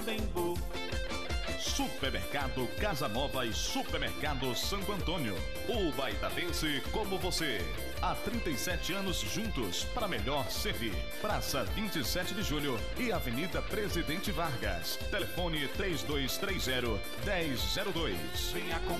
Tempo. Supermercado Casa Nova e Supermercado Santo Antônio. O baitatense como você. Há 37 anos juntos para melhor servir. Praça 27 de Julho e Avenida Presidente Vargas. Telefone 3230-1002. Venha com